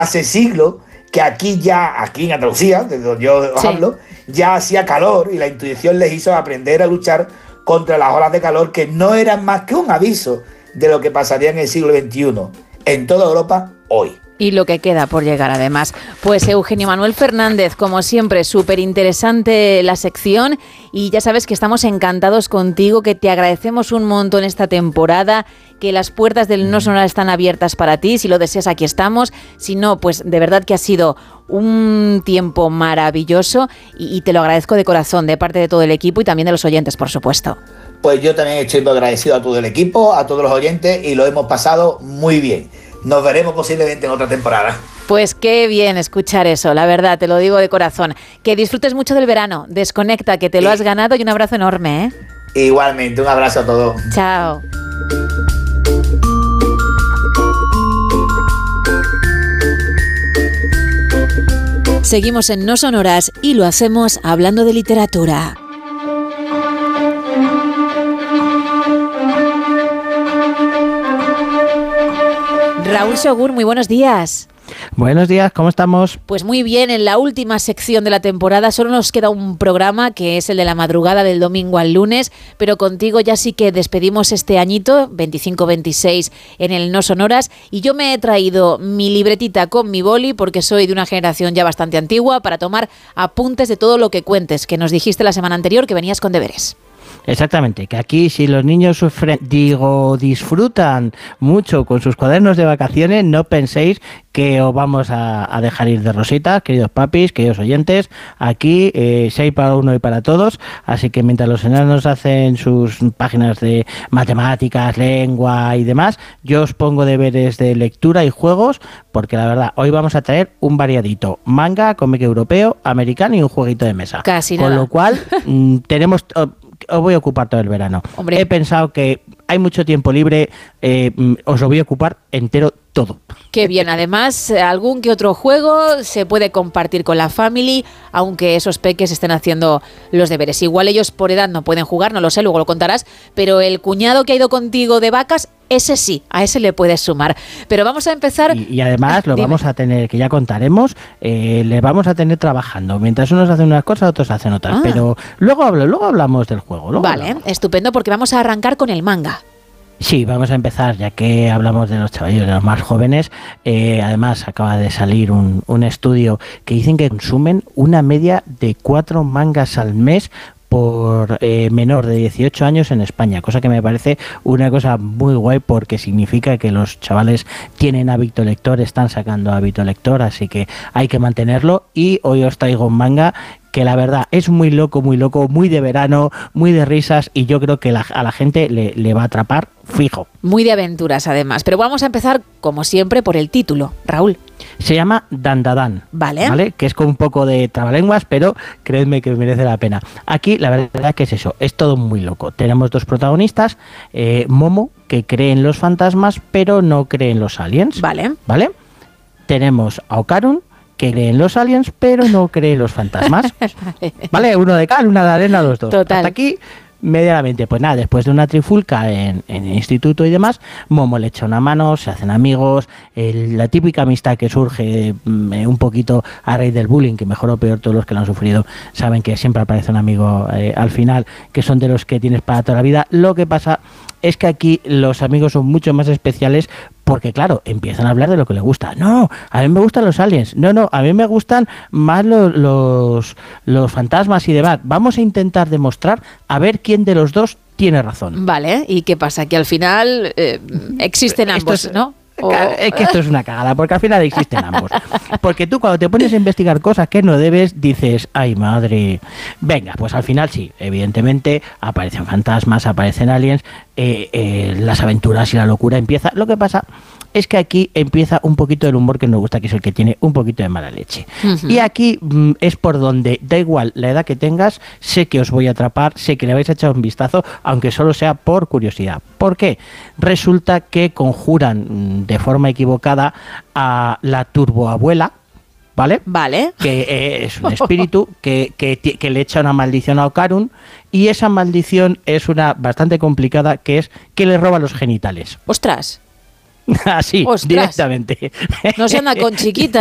hace siglos que aquí en Andalucía, de donde yo os hablo, ya hacía calor y la intuición les hizo aprender a luchar contra las olas de calor que no eran más que un aviso de lo que pasaría en el siglo XXI en toda Europa hoy. Y lo que queda por llegar, además. Pues Eugenio Manuel Fernández, como siempre, súper interesante la sección y ya sabes que estamos encantados contigo, que te agradecemos un montón esta temporada, que las puertas del No Sonoras están abiertas para ti, si lo deseas aquí estamos, si no, pues de verdad que ha sido un tiempo maravilloso y te lo agradezco de corazón, de parte de todo el equipo y también de los oyentes, por supuesto. Pues yo también estoy muy agradecido a todo el equipo, a todos los oyentes y lo hemos pasado muy bien. Nos veremos posiblemente en otra temporada. Pues qué bien escuchar eso, la verdad, te lo digo de corazón. Que disfrutes mucho del verano, desconecta, que te lo has ganado y un abrazo enorme, ¿eh? Igualmente, un abrazo a todos. Chao. Seguimos en No Sonoras y lo hacemos hablando de literatura. Raúl Segur, muy buenos días. Buenos días, ¿cómo estamos? Pues muy bien, en la última sección de la temporada solo nos queda un programa que es el de la madrugada del domingo al lunes, pero contigo ya sí que despedimos este añito, 25-26 en el No Sonoras, y yo me he traído mi libretita con mi boli porque soy de una generación ya bastante antigua para tomar apuntes de todo lo que cuentes, que nos dijiste la semana anterior que venías con deberes. Exactamente, que aquí si los niños disfrutan mucho con sus cuadernos de vacaciones, no penséis que os vamos a dejar ir de rositas, queridos papis, queridos oyentes. Aquí 6 para uno y para todos, así que mientras los enanos hacen sus páginas de matemáticas, lengua y demás, yo os pongo deberes de lectura y juegos, porque la verdad, hoy vamos a traer un variadito: manga, cómic europeo, americano y un jueguito de mesa. Casi con nada. Lo cual tenemos... os voy a ocupar todo el verano. Hombre. He pensado que hay mucho tiempo libre, os lo voy a ocupar entero todo. Qué bien, además algún que otro juego se puede compartir con la family, aunque esos peques estén haciendo los deberes. Igual ellos por edad no pueden jugar, no lo sé, luego lo contarás, pero el cuñado que ha ido contigo de vacas, ese sí, a ese le puedes sumar. Pero vamos a empezar... Y además lo vamos a tener, que ya contaremos, le vamos a tener trabajando. Mientras unos hacen unas cosas, otros hacen otras. Pero luego hablamos del juego. Vale, estupendo, porque vamos a arrancar con el manga. Sí, vamos a empezar, ya que hablamos de los chavallos, de los más jóvenes. Además, acaba de salir un estudio que dicen que consumen una media de 4 mangas al mes por menor de 18 años en España, cosa que me parece una cosa muy guay porque significa que los chavales tienen hábito lector, están sacando hábito lector, así que hay que mantenerlo. Y hoy os traigo un manga que la verdad es muy loco, muy de verano, muy de risas, y yo creo que a la gente le va a atrapar fijo. Muy de aventuras además, pero vamos a empezar como siempre por el título, Raúl. Se llama Dandadan, ¿vale? Que es con un poco de trabalenguas, pero creedme que merece la pena. Aquí la verdad que es eso, es todo muy loco. Tenemos 2 protagonistas, Momo, que cree en los fantasmas, pero no cree en los aliens. ¿Vale? Tenemos a Okarun, que cree en los aliens, pero no cree en los fantasmas. ¿Vale? Uno de cal, una de arena, los dos. Total. Hasta aquí, medianamente. Pues nada, después de una trifulca en el instituto y demás, Momo le echa una mano, se hacen amigos, la típica amistad que surge un poquito a raíz del bullying, que mejor o peor todos los que lo han sufrido saben que siempre aparece un amigo al final, que son de los que tienes para toda la vida. Lo que pasa es que aquí los amigos son mucho más especiales porque, claro, empiezan a hablar de lo que les gusta. No, a mí me gustan los aliens. No, a mí me gustan más los fantasmas y demás. Vamos a intentar demostrar a ver quién de los dos tiene razón. Vale, ¿y qué pasa? Que al final existen ambos, ¿no? Es que esto es una cagada, porque al final existen ambos. Porque tú cuando te pones a investigar cosas que no debes, dices, ay madre, venga, pues al final sí, evidentemente aparecen fantasmas, aparecen aliens, las aventuras y la locura empieza. Lo que pasa es que aquí empieza un poquito el humor que nos gusta, que es el que tiene un poquito de mala leche. Uh-huh. Y aquí es por donde, da igual la edad que tengas, sé que os voy a atrapar, sé que le vais a echar un vistazo, aunque solo sea por curiosidad. ¿Por qué? Resulta que conjuran de forma equivocada a la turboabuela, ¿vale? Vale. Que es un espíritu que le echa una maldición a Okarun, y esa maldición es una bastante complicada, que es que le roba los genitales. ¡Ostras! Así, Ostras. directamente. No se anda con chiquitas.